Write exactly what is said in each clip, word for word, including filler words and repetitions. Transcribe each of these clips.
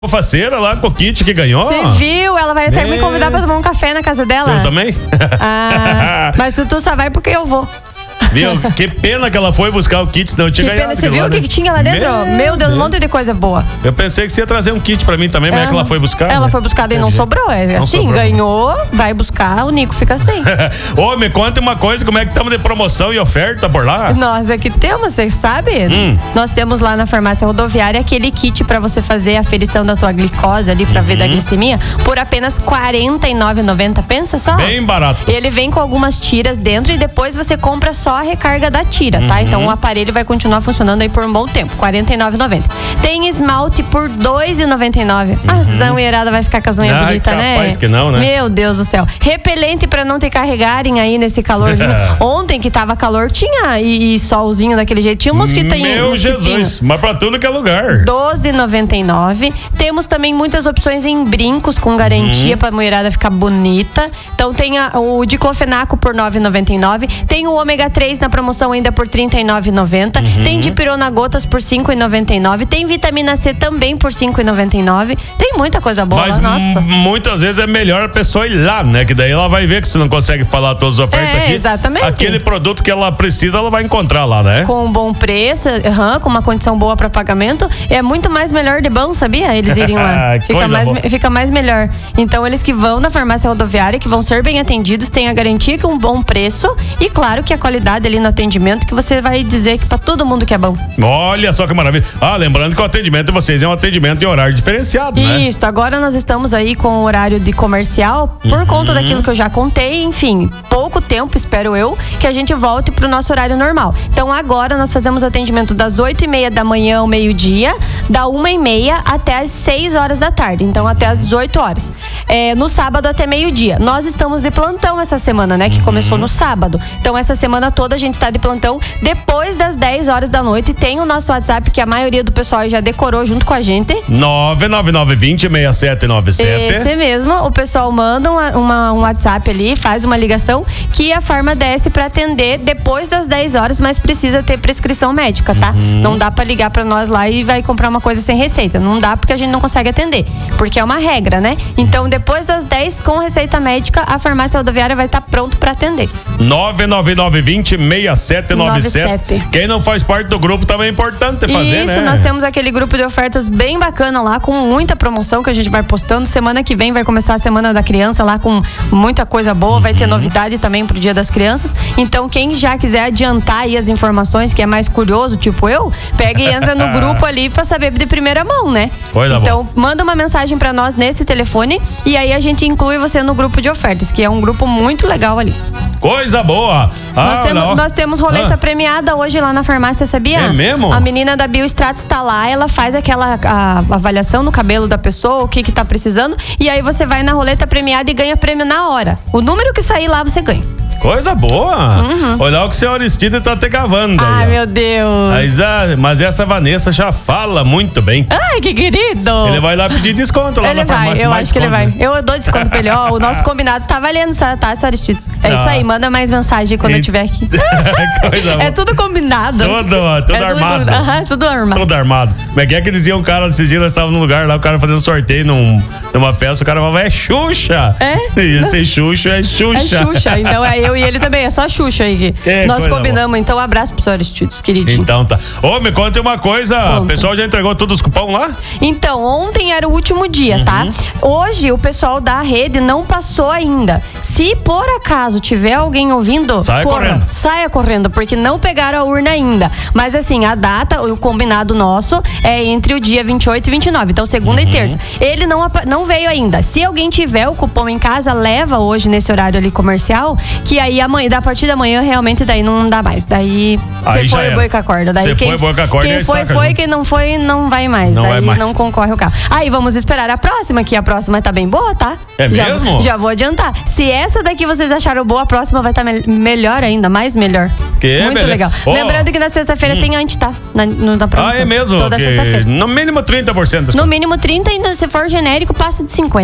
Faceira lá com o kit que ganhou. Você viu? Ela vai até me convidar pra tomar um café na casa dela. Eu também? Ah, mas tu só vai porque eu vou. Viu? Que pena que ela foi buscar o kit, senão eu tinha que ganhado. Pena. Você viu o que, que tinha lá dentro? Meu, Meu Deus, um monte de coisa boa. Eu pensei que você ia trazer um kit pra mim também, mas é que ela foi buscar. Ela né? foi buscar e não é, sobrou. É não assim, sobrou. Ganhou, vai buscar, o Nico fica sem. Ô, me conta uma coisa, como é que estamos de promoção e oferta por lá? Nós aqui temos, vocês sabem? Hum. Nós temos lá na farmácia rodoviária aquele kit pra você fazer a aferição da tua glicose ali, pra uhum. ver da glicemia, por apenas quarenta e nove reais e noventa centavos. Pensa só. Bem barato. Ele vem com algumas tiras dentro e depois você compra só a recarga da tira, tá? Uhum. Então o aparelho vai continuar funcionando aí por um bom tempo, quarenta e nove reais e noventa centavos. Tem esmalte por dois reais e noventa e nove centavos. Uhum. A zanheirada vai ficar com as unhas bonitas, né? Capaz que não, né? Meu Deus do céu. Repelente pra não te carregarem aí nesse calorzinho. Ontem que tava calor, tinha e, e solzinho daquele jeito, tinha um mosquitinho. Meu mosquitinho. Jesus, mas pra tudo que é lugar. doze reais e noventa e nove centavos. Temos também muitas opções em brincos com garantia uhum. pra mulherada ficar bonita. Então tem a, o diclofenaco por nove reais e noventa e nove centavos. Tem o ômega três na promoção ainda por trinta e nove reais e noventa centavos. Uhum. Tem dipirona gotas por cinco reais e noventa e nove centavos. Tem vitamina C também por cinco reais e noventa e nove centavos. Tem muita coisa boa. Mas lá, nossa. muitas vezes é melhor a pessoa ir lá, né? Que daí ela vai ver que você não consegue falar todas as ofertas é, aqui. Exatamente. Aquele produto que ela precisa, ela vai encontrar lá, né? Com um bom preço, uhum, com uma condição boa para pagamento, é muito mais melhor de bom, sabia? Eles irem lá. fica, mais, fica mais melhor. Então, eles que vão na farmácia rodoviária, que vão ser bem atendidos, têm a garantia que um bom preço e, claro, que a qualidade ali no atendimento, que você vai dizer que para todo mundo que é bom. Olha só que maravilha. Ah, lembrando que o atendimento de vocês é um atendimento em horário diferenciado, né? Isso, agora nós estamos aí com o horário de comercial, por uhum. conta daquilo que eu já contei, enfim, pouco tempo, espero eu, que a gente volte pro nosso horário normal. Então agora nós fazemos atendimento das oito e meia da manhã ao meio-dia, da uma e meia até as seis horas da tarde, então até as dezoito horas. É, no sábado até meio-dia. Nós estamos de plantão essa semana, né, que uhum. começou no sábado. Então essa semana toda a gente está de plantão depois das dez horas da noite. Tem o nosso WhatsApp que a maioria do pessoal já decorou junto com a gente. nove nove nove vinte seis sete nove sete. Esse mesmo, o pessoal manda uma, uma, um WhatsApp ali, faz uma ligação que a farma desce para atender depois das dez horas, mas precisa ter prescrição médica, tá? Uhum. Não dá para ligar para nós lá e vai comprar uma coisa sem receita. Não dá porque a gente não consegue atender, porque é uma regra, né? Então depois das dez com receita médica, a farmácia rodoviária vai estar tá pronto para atender. nove nove nove vinte seis sete nove sete. Quem não faz parte do grupo também é importante fazer, Isso, né? nós temos aquele grupo de ofertas bem bacana lá, com muita promoção que a gente vai postando. Semana que vem vai começar a Semana da Criança lá com muita coisa boa, vai ter novidade também pro Dia das Crianças. Então quem já quiser adiantar aí as informações, que é mais curioso, tipo eu, pega e entra no grupo ali pra saber de primeira mão, né? Coisa então boa. Manda uma mensagem pra nós nesse telefone e aí a gente inclui você no grupo de ofertas, que é um grupo muito legal ali. Coisa boa! Ah, nós, temos, nós temos roleta ah. premiada hoje lá na farmácia, sabia? É mesmo? A menina da Biostratos tá lá, ela faz aquela a, a avaliação no cabelo da pessoa, o que que tá precisando, e aí você vai na roleta premiada e ganha prêmio na hora. O número que sair lá, você ganha. Coisa boa! Uhum. Olha o que o senhor Aristide tá te cavando. Ai, meu Deus! Mas, ah, mas essa Vanessa já fala muito bem. Ai, que querido! Ele vai lá pedir desconto lá ele na vai, farmácia. Eu acho que ele vai. Eu dou desconto pra ele. Ó, o nosso combinado tá valendo, tá, senhor Aristides? É ah. isso aí, manda mais mensagem quando e... eu estiver aqui. Coisa é tudo combinado. Tudo, tudo é armado. Tudo, uh-huh, tudo armado. Tudo armado. Como é que é que dizia um cara desse dia, nós estávamos num lugar lá, o cara fazendo sorteio num, numa festa, o cara falava, é Xuxa! É? Ia ser Xuxa, é Xuxa. É Xuxa, então é eu e ele também, é só Xuxa aí. É, nós combinamos, boa. Então um abraço pro senhor Aristides, queridinho. Então tá. Ô, me conta uma coisa, Conta. O pessoal já entregou todos os cupons lá? Então, ontem era o último dia, uhum. tá? Hoje o pessoal da rede não passou ainda. Se por acaso tiver alguém ouvindo, saia corra, correndo. Saia correndo, porque não pegaram a urna ainda. Mas assim, a data, o combinado nosso é entre o dia vinte e oito e vinte e nove, então segunda uhum. e terça. Ele não, não veio ainda. Se alguém tiver o cupom em casa, leva hoje nesse horário ali comercial, que aí amanhã, da partir da manhã, realmente daí não dá mais. Daí você foi o boi com a corda. Daí Você quem, foi boi com a corda. Quem foi, foi, quem não foi, não vai mais. Não daí vai mais. Não concorre o carro. Aí vamos esperar a próxima, que a próxima tá bem boa, tá? É já, mesmo? Já vou adiantar. Se essa daqui vocês acharam boa, a próxima vai estar tá me- melhor ainda, mais melhor. Que Muito beleza. legal. Oh. Lembrando que na sexta-feira hum. tem antes, tá? Na, no, na promoção. Ah, é mesmo? Toda que sexta-feira. No mínimo trinta por cento. No mínimo trinta e se for genérico, passa de cinquenta.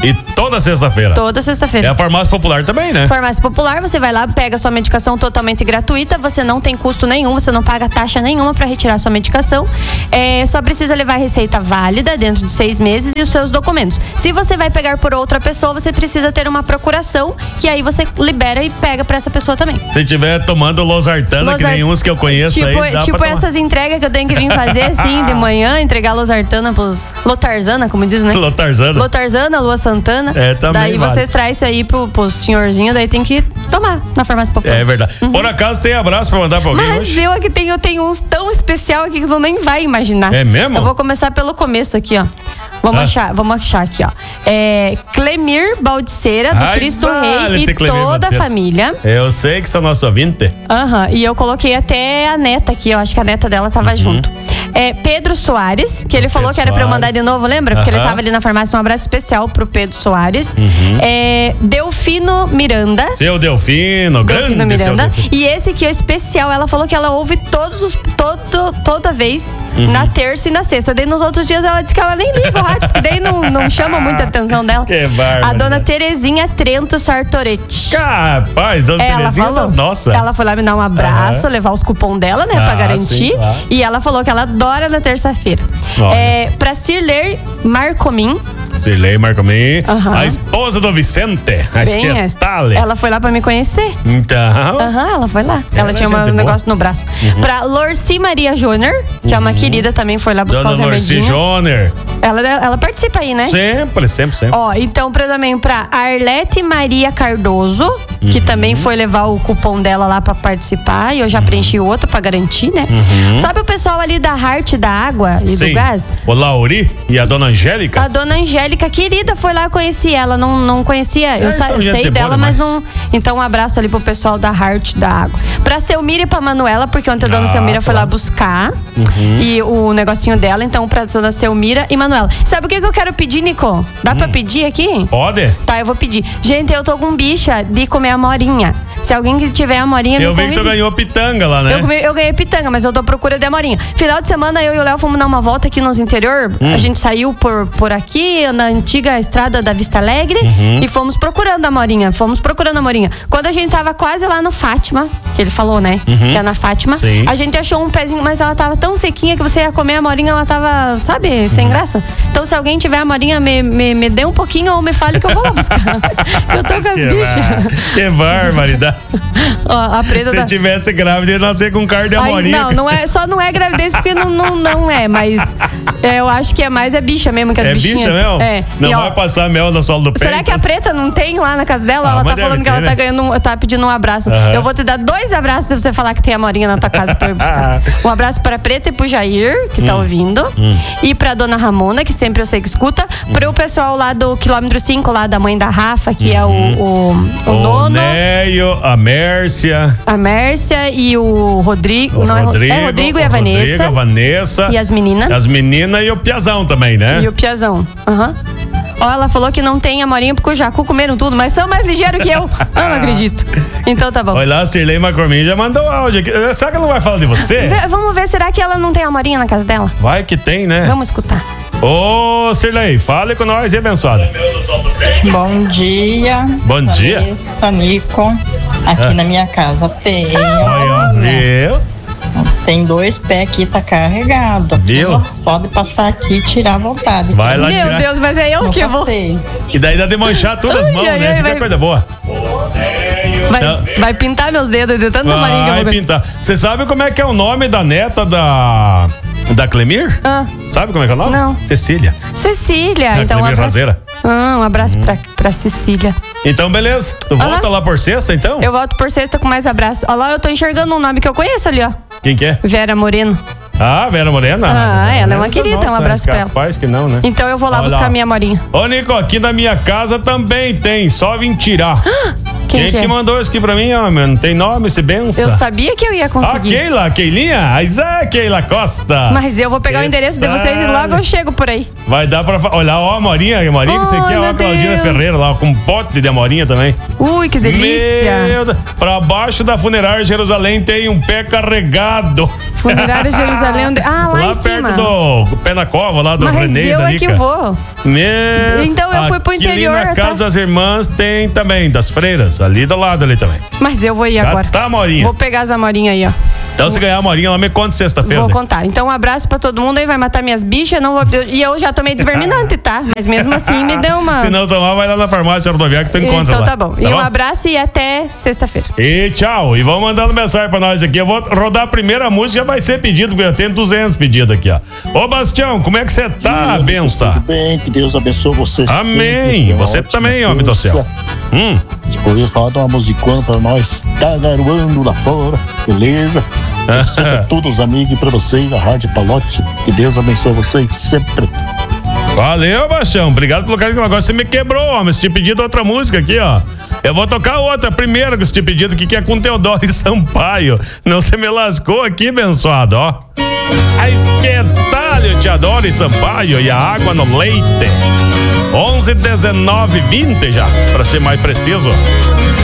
E toda sexta-feira? Toda sexta-feira. É a farmácia popular também, né? Farmácia popular, você vai lá, pega sua medicação totalmente gratuita, você não tem custo nenhum, você não paga taxa nenhuma para retirar sua medicação. É, só precisa levar a receita válida dentro de seis meses e os seus documentos. Se você vai pegar por outra pessoa, você precisa ter uma procuração, que aí você libera e pega para essa pessoa também. Se estiver tomando losartana, Losar... que nem uns que eu conheço tipo, aí, dá Tipo pra essas entregas que eu tenho que vir fazer assim de manhã, entregar losartana pros Lotarzana, como diz, né? Lotarzana. Lotarzana, Lua Santana. É, também Daí vale. você traz isso aí pro, pro senhorzinho, daí tem que tomar na farmácia popular. É verdade. Uhum. Por acaso tem abraço pra mandar pra alguém Mas hoje? eu aqui tenho, eu tenho uns tão especial aqui que tu nem vai imaginar. É mesmo? Eu vou começar pelo começo aqui, ó. Vamos, Ah. achar, vamos achar aqui, ó. É Clemir Baldiceira, do Ai, Cristo vale, Rei, e tem Clemir toda a Baldiceira. família. Eu sei que são nosso ouvinte. Aham, e eu coloquei até a neta aqui, eu acho que a neta dela tava Uhum. junto. É Pedro Soares, que ele falou Pedro que era pra eu Soares. mandar de novo, lembra? Porque ele Aham. tava ali na farmácia, um abraço especial pro Pedro Soares. Uhum. É, Delfino Miranda. Seu Delfino, Delfino grande seu Miranda. Delfino. E esse aqui é especial. Ela falou que ela ouve todos os. Todo, toda vez Uhum. na terça e na sexta. Daí nos outros dias ela disse que ela nem liga o rádio, porque daí não, não chama muita atenção dela. Que bárbaro. A dona Terezinha Trento Sartoretti. Capaz, dona Ela Terezinha falou, das nossas. ela foi lá me dar um abraço, Aham. levar os cupom dela, né, Ah, pra garantir. sim, claro. E ela falou que ela adora na terça-feira. Olha É, pra Cirler Marcomin. Cirlei Marcomin, Aham. a esposa do Vicente, a Bem, Esquetale. ela foi lá pra me conhecer. Então, Aham, ela foi lá. Ela, Ela é tinha gente um boa. negócio no braço. Pra Lorci Maria Júnior, que é uma querida, também foi lá buscar Dona os Lorci remedinhos. Joner. Ela, ela participa aí, né? Sempre, sempre, sempre. Ó, então pra, também pra Arlete Maria Cardoso, que Uhum. também foi levar o cupom dela lá pra participar, e eu já Uhum. preenchi outro pra garantir, né? Sabe o pessoal ali da Heart da Água e Sim. do Gás? O Lauri e a dona Angélica. A dona Angélica, querida, foi lá, eu conheci ela, não, não conhecia, eu, É, sa- são eu gente sei boa dela, mas demais. não. Então um abraço ali pro pessoal da Heart da Água. Pra Selmira e pra Manuela, porque ontem a dona Ah, Selmira foi lá claro. buscar e o negocinho dela, então pra dona Selmira e Manuela. Sabe o que, que eu quero pedir, Nico? Dá Hum. pra pedir aqui? Pode? Tá, eu vou pedir. Gente, eu tô com bicha de comer a morinha. Se alguém que tiver a morinha, Eu me vi que tu convida. ganhou pitanga lá, né? Eu, comi- eu ganhei pitanga, mas eu tô à procura de amorinha. Final de semana, eu e o Léo fomos dar uma volta aqui nos interior. Hum. A gente saiu por, por aqui, na antiga estrada da Vista Alegre, Uhum. e fomos procurando a amorinha. Fomos procurando a amorinha. Quando a gente tava quase lá no Fátima, que ele falou, né? Que é na Fátima, Uhum. Sim. a gente achou um pezinho, mas ela tava tão sequinha que você ia comer a amorinha, ela tava, sabe, Uhum. sem graça. Então, se alguém tiver a amorinha, me, me, me dê um pouquinho ou me fale que eu vou lá buscar. eu tô com as Que bichas. bar- Que barbaridade. Ó, a presa Se da... tivesse grávida, ia nascer com carne de Ai, amorinha. não, não é, só não é gravidez porque não, não, não é, mas é, eu acho que é mais é bicha mesmo que as É bichinhas. bicha mesmo? É. Não E, ó, vai passar mel na sola do pé? será que a preta não tem lá na casa dela? Ah, ela mas tá deve falando que ter, ela né? tá ganhando, um, tá pedindo um abraço. Aham. Eu vou te dar dois abraços se você falar que tem a morinha na tua casa pra eu ir buscar. Um abraço pra Preta e pro Jair, que Hum. tá ouvindo. E pra dona Ramona, que sempre eu sei que escuta. Pro pessoal lá do quilômetro cinco, lá da mãe da Rafa, que é o, o, o, O nono. Neio, a Mércia, A Mércia e o Rodrigo. o não, é Ro- Rodrigo, é Rodrigo e a o Rodrigo, Vanessa. a Vanessa. E as meninas. As meninas e o Piazão também, né? E o Piazão. Aham. Ó, ela falou que não tem amorinha porque o Jacu comeram tudo, mas são mais ligeiros que eu. Eu não acredito. Então tá bom. Olha lá, a Cirlei Marcomin já mandou áudio aqui. Será que ela não vai falar de você? Vê- vamos ver, será que ela não tem amorinha na casa dela? Vai que tem, né? Vamos escutar. Ô, Cirlei, fale com nós e abençoada. Bom dia. Bom dia. Vanessa, Nico. Aqui Ah. na minha casa tem. Olha, viu? Tem dois pés aqui, tá carregado. Viu? Pode passar aqui e tirar à vontade. Vai lá Meu tirar. Deus, mas é eu Não que vou. passei. E daí dá de manchar todas as Ai, mãos, ai, né? ai, Fica vai- coisa boa. Vai, Então- vai pintar meus dedos de tanta amorinha que eu Vai vou ver. pintar. Você sabe como é que é o nome da neta da da Clemir? Ah, Sabe como é que é o nome? Não. Cecília. Cecília. Da então um Clemir abraço. Razeira. Ah, um abraço pra, pra Cecília. Então, beleza. Tu Aham. volta lá por sexta, então? Eu volto por sexta com mais abraço. Olha lá, eu tô enxergando um nome que eu conheço ali, ó. Quem que é? Vera Moreno. Ah, Vera Morena. Ah, ela é uma das querida, um nossas, abraço pra ela. Capaz que não, né? Então eu vou lá Olha buscar lá. minha amorinha. Ô, Nico, aqui na minha casa também tem, só vim tirar. Quem Quem que que é? mandou isso aqui pra mim, ó, meu? Não tem nome, se bença. Eu sabia que eu ia Ah, conseguir. Keila, Keilinha? Mas é, Keila Costa. Mas eu vou pegar o Que endereço de vocês e tal? logo eu chego por aí. Vai dar pra olhar, ó, a Amorinha, a Amorinha que você Ai, quer, ó, meu a Claudina Deus. Ferreira lá, com um pote de Amorinha também. Ui, que delícia. Meu Deus. Pra baixo da funerária Jerusalém tem um pé carregado. Funerária Jerusalém. onde- Ah, lá, Lá em cima. perto do pé na cova, lá do Mas Renê. eu da é que Lica. vou. Meu, Então eu fui pro aqui interior, Ali na tá? Casa das Irmãs tem também, das freiras, ali do lado ali também. Mas eu vou ir Tá, agora. tá, Amorinha. Vou pegar as Amorinhas aí, ó. Então se ganhar a Amorinha, ela me conta sexta-feira. Vou né? contar. Então, um abraço pra todo mundo aí, vai matar minhas bichas. Não vou... E eu já tomei desverminante, tá? Mas mesmo assim me deu uma. Se não tomar, vai lá na farmácia rodoviária que tu encontra Então lá. tá bom. E um abraço e até sexta-feira. E tchau. E vão mandando mensagem pra nós aqui. Eu vou rodar a primeira música, já vai ser pedido, porque eu tenho duzentos pedidos aqui, ó. Ô, Bastião, como é que você tá, benção? Tudo bem, que Deus abençoe você. Amém. sempre. Você Ótima também, homem do céu. Hum. Depois roda uma musicona pra nós. Tá garoando lá fora, beleza? Desejo a todos os amigos e pra vocês, a Rádio Palote. Que Deus abençoe vocês sempre. Valeu, Bastião. Obrigado pelo carinho. Agora você me quebrou, homem. Você tinha pedido outra música aqui, ó. Eu vou tocar outra. Primeiro que você tinha pedido aqui, que é com Teodoro Sampaio. Não, você me lascou aqui, abençoado, ó. A esquetalho, Teodoro Sampaio e a água no leite. onze, dezenove, vinte já, pra ser mais preciso.